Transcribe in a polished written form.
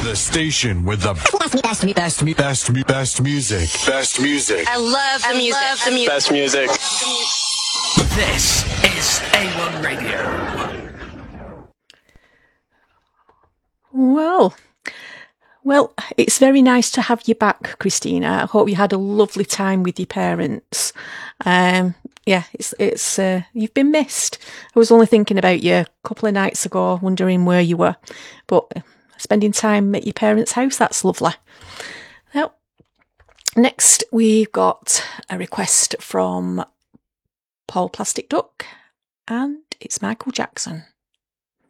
The station with the best music. Best music. I love the music. Best music. This is A1 Radio. Well, it's very nice to have you back, Christina. I hope you had a lovely time with your parents. It's you've been missed. I was only thinking about you a couple of nights ago, wondering where you were. But spending time at your parents' house, that's lovely. Now, next we've got a request from Paul Plastic Duck, and it's Michael Jackson.